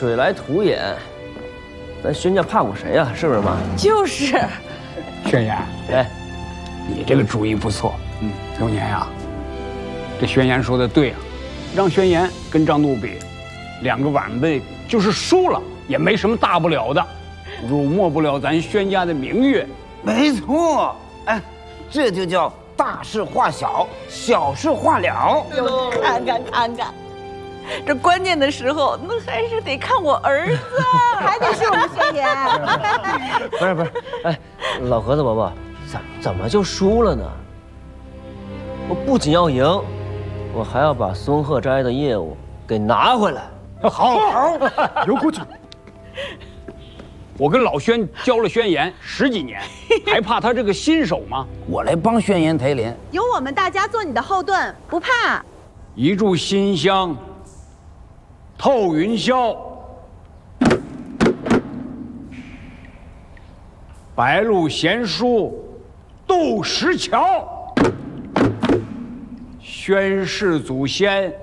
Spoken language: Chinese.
水来土掩，咱宣家怕过谁呀？是不是妈？ 就是。 宣言， 哎， 你这个主意不错。流年呀，这宣言说的对啊，让宣言跟张度比，2个晚辈就是输了也没什么大不了的，辱没不了咱宣家的名誉。 没错，哎，这就叫大事化小，小事化了。 看看，这关键的时候，那还是得看我儿子，还得是我们宣言。 不是，哎，老盒子伯伯，怎么就输了呢？我不仅要赢，我还要把松鹤斋的业务给拿回来。 好，有鼓掌。我跟老宣交了宣言10几年，还怕他这个新手吗？ 我来帮宣言抬帘， 有我们大家做你的后盾，不怕。 一炷馨香透云霄，白鹿贤书渡石桥。宣誓祖先